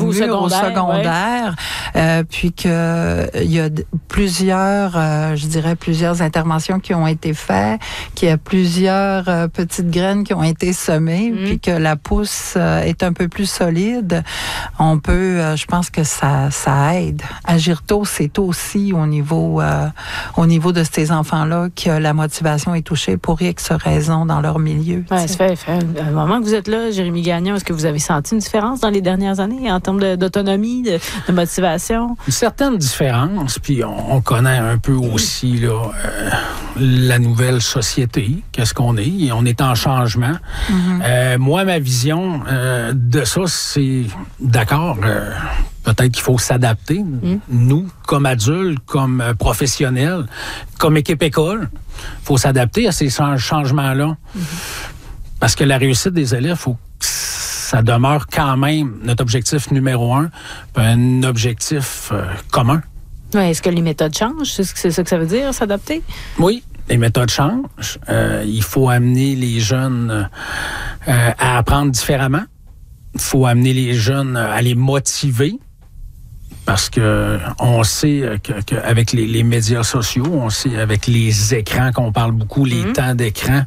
au secondaire, puis que il y a plusieurs, je dirais plusieurs interventions qui ont été faites, qu'il y a plusieurs petites graines qui ont été semées, puis que la pousse est un peu plus solide. On peut, je pense que ça aide. Agir tôt, c'est aussi au niveau de ces enfants-là que la motivation est touchée pour X raisons dans leur milieu. Ouais, ça fait un moment que vous êtes là, Jérémy Gagnon. Est-ce que vous avez senti une différence dans les dernières années en termes d'autonomie, de motivation? Une certaine différence, puis on connaît un peu aussi là, la nouvelle société, qu'est-ce qu'on est. On est en changement. Moi, ma vision de ça, c'est d'accord, peut-être qu'il faut s'adapter. Nous, comme adultes, comme professionnels, comme équipe école, il faut s'adapter à ces changements-là. Parce que la réussite des élèves, faut que ça demeure quand même notre objectif numéro 1, un objectif commun. Ouais, est-ce que les méthodes changent? C'est ça que ça veut dire, s'adapter? Oui. Les méthodes changent. Il faut amener les jeunes à apprendre différemment. Il faut amener les jeunes à les motiver. Parce que on sait qu'avec les médias sociaux, on sait avec les écrans qu'on parle beaucoup, les temps d'écran,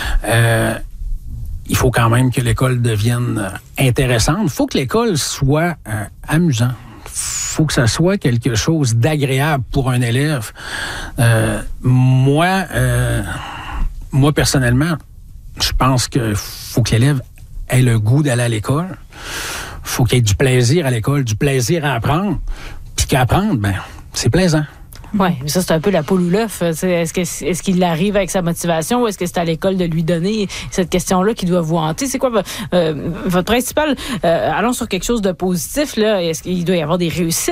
il faut quand même que l'école devienne intéressante. Il faut que l'école soit amusante. Il faut que ça soit quelque chose d'agréable pour un élève. Moi, personnellement, je pense qu'il faut que l'élève ait le goût d'aller à l'école. Il faut qu'il y ait du plaisir à l'école, du plaisir à apprendre. Puis qu'apprendre, c'est plaisant. Oui, mais ça, c'est un peu la poule ou l'œuf. Est-ce qu'il arrive avec sa motivation ou est-ce que c'est à l'école de lui donner cette question-là qui doit vous hanter? C'est quoi votre principal... allons sur quelque chose de positif, là. Est-ce qu'il doit y avoir des réussites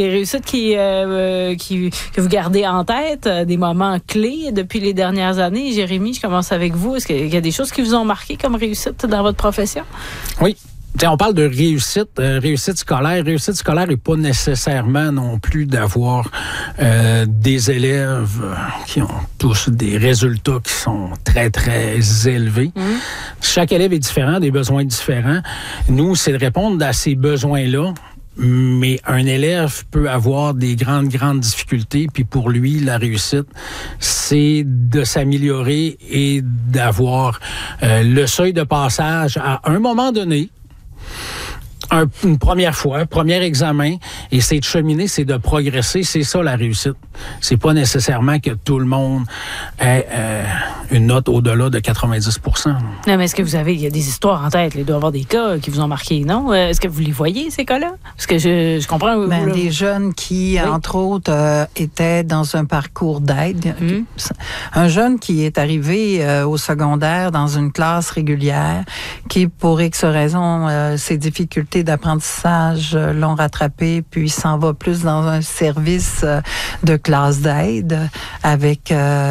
que vous gardez en tête, des moments clés depuis les dernières années? Jérémy, je commence avec vous. Est-ce qu'il y a des choses qui vous ont marqué comme réussite dans votre profession? Oui. T'sais, on parle de réussite scolaire. Réussite scolaire n'est pas nécessairement non plus d'avoir des élèves qui ont tous des résultats qui sont très, très élevés. Chaque élève est différent, des besoins différents. Nous, c'est de répondre à ces besoins-là. Mais un élève peut avoir des grandes difficultés, puis pour lui, la réussite, c'est de s'améliorer et d'avoir le seuil de passage à un moment donné, une première fois, premier examen, et c'est de cheminer, c'est de progresser, c'est ça la réussite. C'est pas nécessairement que tout le monde ait une note au-delà de 90%. Non, mais est-ce que il y a des histoires en tête, il doit y avoir des cas qui vous ont marqué, non? Est-ce que vous les voyez, ces cas-là? Parce que je comprends... des jeunes qui, entre autres, étaient dans un parcours d'aide. Un jeune qui est arrivé au secondaire dans une classe régulière, qui, pour X raisons, ses difficultés d'apprentissage l'ont rattrapé, puis s'en va plus dans un service de classe d'aide avec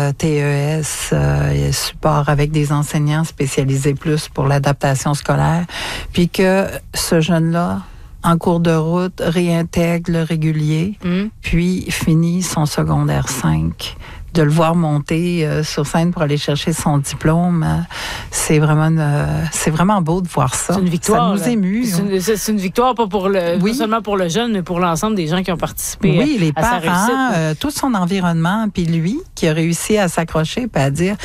TES et support avec des enseignants spécialisés plus pour l'adaptation scolaire, puis que ce jeune-là, en cours de route, réintègre le régulier, puis finit son secondaire 5. De le voir monter sur scène pour aller chercher son diplôme, c'est vraiment beau de voir ça. C'est une victoire. Ça nous émue. C'est une victoire pas seulement pour le jeune, mais pour l'ensemble des gens qui ont participé les à sa parents, réussite. tout son environnement, puis lui qui a réussi à s'accrocher et à dire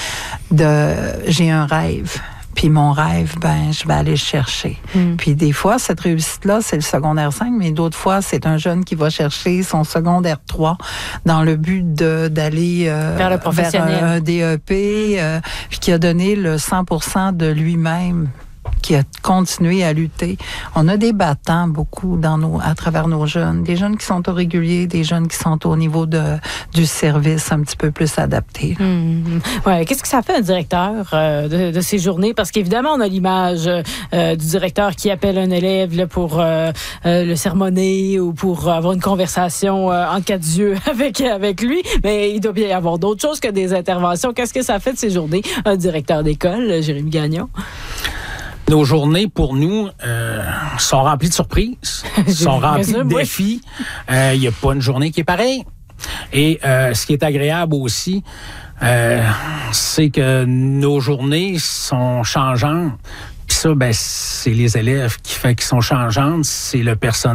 j'ai un rêve. Puis mon rêve, je vais aller le chercher. Puis des fois, cette réussite-là, c'est le secondaire 5, mais d'autres fois, c'est un jeune qui va chercher son secondaire 3 dans le but d'aller vers le professionnel. Vers un DEP, puis qui a donné le 100% de lui-même, qui a continué à lutter. On a des battants beaucoup à travers nos jeunes. Des jeunes qui sont au régulier, des jeunes qui sont au niveau du service un petit peu plus adapté. Ouais. Qu'est-ce que ça fait un directeur de ces journées? Parce qu'évidemment, on a l'image du directeur qui appelle un élève là, pour le sermonner ou pour avoir une conversation en quatre yeux avec lui. Mais il doit bien y avoir d'autres choses que des interventions. Qu'est-ce que ça fait de ces journées? Un directeur d'école, Jérémy Gagnon? Nos journées, pour nous, sont remplies de surprises, sont remplies de défis. Il n'y a pas une journée qui est pareille. Et ce qui est agréable aussi, c'est que nos journées sont changeantes. Puis ça, c'est les élèves qui sont changeantes, c'est le personnel.